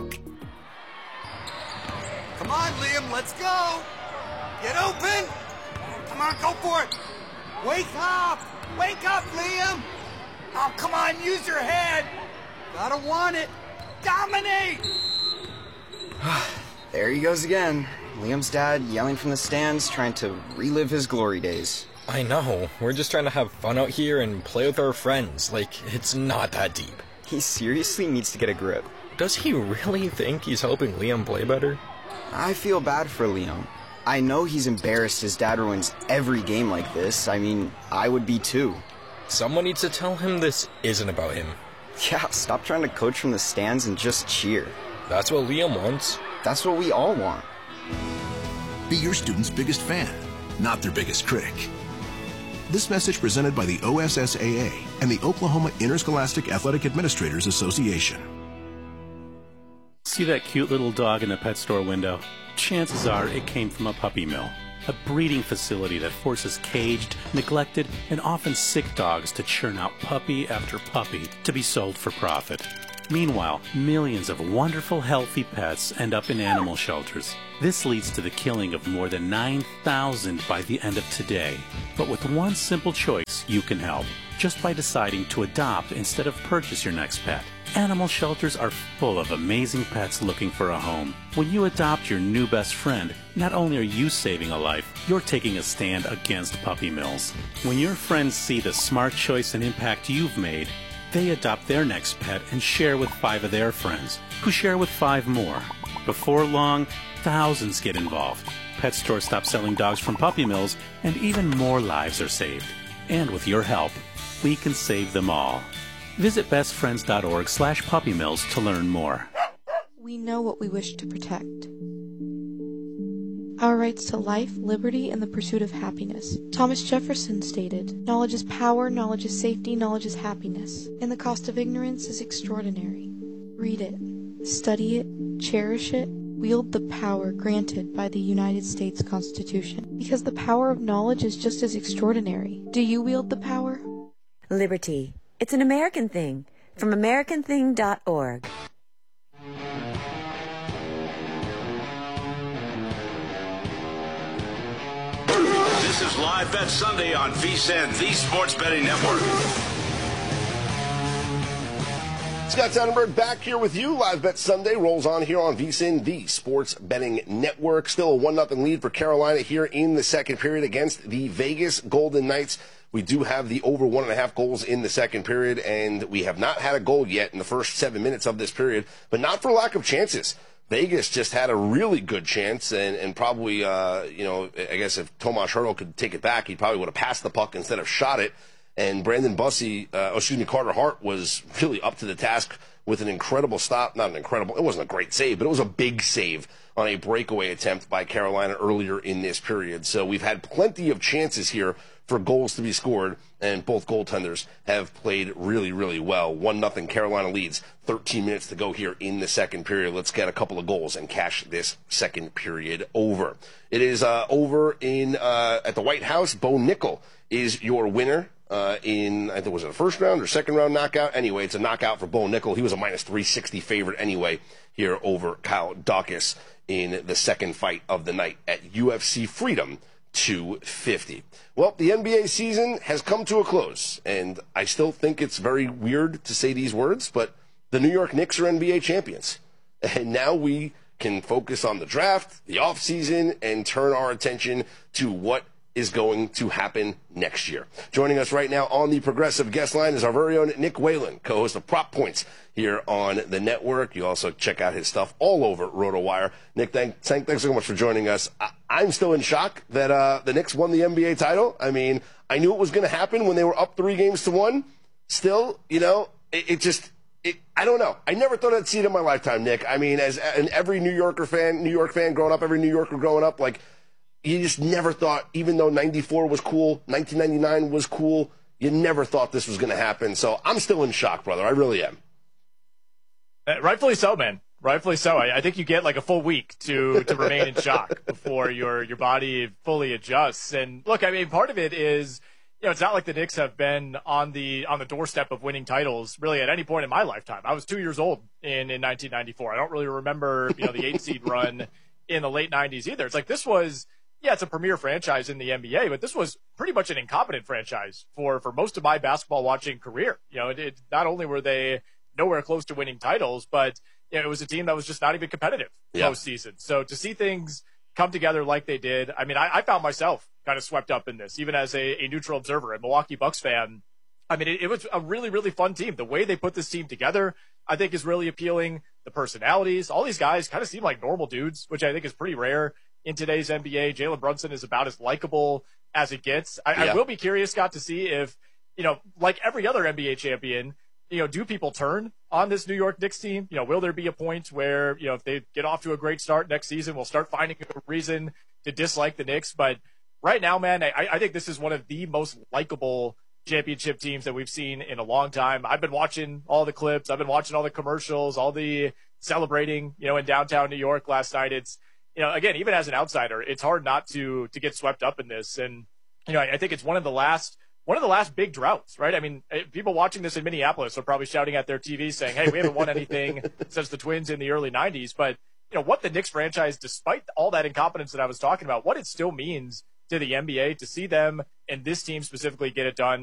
on, Liam, let's go. Get open. Come on, go for it. Wake up. Wake up, Liam. Oh, come on, use your head. Gotta want it. Dominate. There he goes again. Liam's dad yelling from the stands, trying to relive his glory days. I know. We're just trying to have fun out here and play with our friends. Like, it's not that deep. He seriously needs to get a grip. Does he really think he's helping Liam play better? I feel bad for Liam. I know he's embarrassed his dad ruins every game like this. I mean, I would be too. Someone needs to tell him this isn't about him. Yeah, stop trying to coach from the stands and just cheer. That's what Liam wants. That's what we all want. Be your student's biggest fan, not their biggest critic. This message presented by the OSSAA and the Oklahoma Interscholastic Athletic Administrators Association. See that cute little dog in the pet store window? Chances are it came from a puppy mill, a breeding facility that forces caged, neglected, and often sick dogs to churn out puppy after puppy to be sold for profit. Meanwhile, millions of wonderful, healthy pets end up in animal shelters. This leads to the killing of more than 9,000 by the end of today. But with one simple choice, you can help, just by deciding to adopt instead of purchase your next pet. Animal shelters are full of amazing pets looking for a home. When you adopt your new best friend, not only are you saving a life, you're taking a stand against puppy mills. When your friends see the smart choice and impact you've made, they adopt their next pet and share with 5 of their friends, who share with 5 more. Before long, thousands get involved. Pet stores stop selling dogs from puppy mills, and even more lives are saved. And with your help, we can save them all. Visit bestfriends.org/puppymills to learn more. We know what we wish to protect. Our rights to life, liberty, and the pursuit of happiness. Thomas Jefferson stated, "Knowledge is power, knowledge is safety, knowledge is happiness, and the cost of ignorance is extraordinary." Read it, study it, cherish it, wield the power granted by the United States Constitution, because the power of knowledge is just as extraordinary. Do you wield the power? Liberty. It's an American thing. From AmericanThing.org. This is Live Bet Sunday on VSiN, the Sports Betting Network. Scott Sonnenberg back here with you. Live Bet Sunday rolls on here on VSiN, the Sports Betting Network. Still a 1-0 lead for Carolina here in the second period against the Vegas Golden Knights. We do have the over 1.5 goals in the second period, and we have not had a goal yet in the first 7 minutes of this period, but not for lack of chances. Vegas just had a really good chance, and probably, I guess if Tomas Hertl could take it back, he probably would have passed the puck instead of shot it. And Carter Hart was really up to the task with an incredible stop. It wasn't a great save, but it was a big save on a breakaway attempt by Carolina earlier in this period. So we've had plenty of chances here for goals to be scored, and both goaltenders have played really, really well. 1-0 Carolina leads. 13 minutes to go here in the second period. Let's get a couple of goals and cash this second period over. It is over at the White House. Bo Nickel is your winner in, I think, was it a first round or second round knockout? Anyway, it's a knockout for Bo Nickel. He was a -360 favorite anyway here over Kyle Daukaus in the second fight of the night at UFC Freedom 250. Well, the NBA season has come to a close, and I still think it's very weird to say these words, but the New York Knicks are NBA champions. And now we can focus on the draft, the offseason, and turn our attention to what is going to happen next year. Joining us right now on the Progressive Guest Line is our very own Nick Whalen, co-host of Prop Points here on the network. You also check out his stuff all over RotoWire. Nick, thanks so much for joining us. I'm still in shock that the Knicks won the NBA title. I mean, I knew it was going to happen when they were up 3-1. Still, I don't know. I never thought I'd see it in my lifetime, Nick. I mean, as every New York fan growing up, every New Yorker growing up, like, you just never thought, even though 94 was cool, 1999 was cool, you never thought this was going to happen. So I'm still in shock, brother. I really am. Rightfully so, man. Rightfully so. I think you get like a full week to remain in shock before your body fully adjusts. And look, I mean, part of it is, it's not like the Knicks have been on the doorstep of winning titles really at any point in my lifetime. I was 2 years old in 1994. I don't really remember, the 8-seed run in the late 90s either. It's like this was, it's a premier franchise in the NBA, but this was pretty much an incompetent franchise for most of my basketball watching career. It not only were they nowhere close to winning titles, but it was a team that was just not even competitive postseason. So to see things come together like they did, I mean, I found myself kind of swept up in this, even as a neutral observer, a Milwaukee Bucks fan. I mean, it was a really, really fun team. The way they put this team together, I think, is really appealing. The personalities, all these guys kind of seem like normal dudes, which I think is pretty rare in today's NBA. Jalen Brunson is about as likable as it gets. I will be curious, Scott, to see if, like every other NBA champion, do people turn on this New York Knicks team? Will there be a point where, if they get off to a great start next season, we'll start finding a reason to dislike the Knicks? But right now, man, I think this is one of the most likable championship teams that we've seen in a long time. I've been watching all the clips. I've been watching all the commercials, all the celebrating, in downtown New York last night. It's, again, even as an outsider, it's hard not to get swept up in this. And, I think it's one of the last big droughts, right? I mean, people watching this in Minneapolis are probably shouting at their TV saying, hey, we haven't won anything since the Twins in the early 90s. But, what the Knicks franchise, despite all that incompetence that I was talking about, what it still means to the NBA to see them and this team specifically get it done